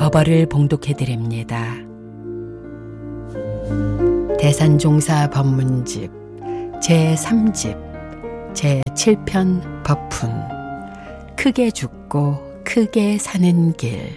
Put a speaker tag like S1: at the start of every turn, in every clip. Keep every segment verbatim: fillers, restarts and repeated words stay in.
S1: 법어를 봉독해드립니다. 대산종사 법문집 제삼 집 제칠 편 법훈 크게 죽고 크게 사는 길.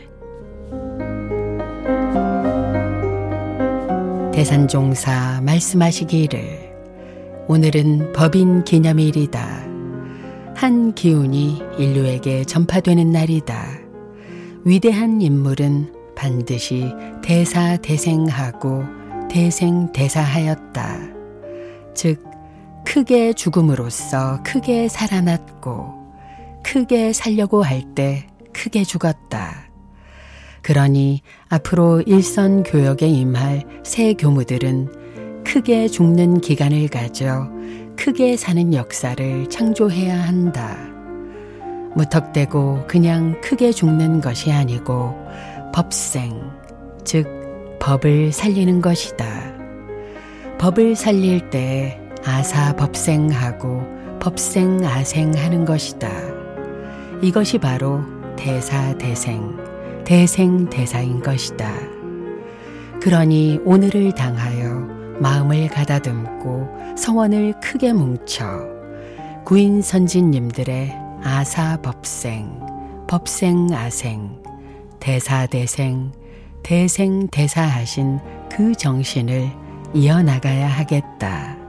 S1: 대산종사 말씀하시기를 오늘은 법인 기념일이다. 한 기운이 인류에게 전파되는 날이다. 위대한 인물은 반드시 대사대생하고 대생대사하였다. 즉 크게 죽음으로써 크게 살아났고 크게 살려고 할 때 크게 죽었다. 그러니 앞으로 일선 교역에 임할 새 교무들은 크게 죽는 기간을 가져 크게 사는 역사를 창조해야 한다. 무턱대고 그냥 크게 죽는 것이 아니고 법생, 즉 법을 살리는 것이다. 법을 살릴 때 아사법생하고 법생아생하는 것이다. 이것이 바로 대사대생, 대생대사인 것이다. 그러니 오늘을 당하여 마음을 가다듬고 성원을 크게 뭉쳐 구인 선진님들의 아사법생, 법생아생, 대사대생, 대생대사하신 그 정신을 이어나가야 하겠다.